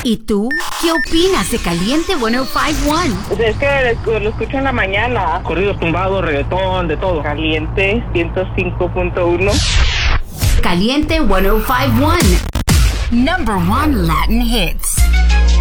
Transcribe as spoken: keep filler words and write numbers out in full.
¿Y tú? ¿Qué opinas de Caliente ciento cincuenta y uno? Pues es que lo, lo escucho en la mañana. Corridos tumbados, reggaetón, de todo. Caliente ciento cinco punto uno. Caliente ciento cincuenta y uno. Number one Latin hits.